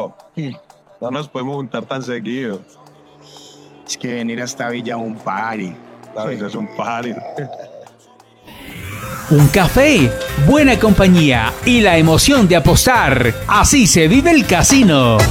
pero no nos podemos juntar tan seguido. Es que venir hasta Villa es un party. ¿Sabes? Es un party. Un café, buena compañía y la emoción de apostar. Así se vive el casino.